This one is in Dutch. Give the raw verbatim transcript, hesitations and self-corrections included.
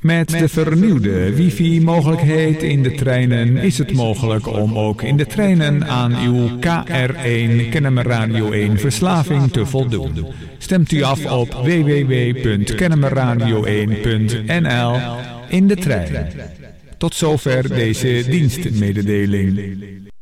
Met de vernieuwde wifi-mogelijkheid in de treinen is het mogelijk om ook in de treinen aan uw K R één Kennemer Radio één verslaving te voldoen. Stemt u af op w w w punt kennemer radio één punt n l in de trein. Tot zover deze dienstmededeling.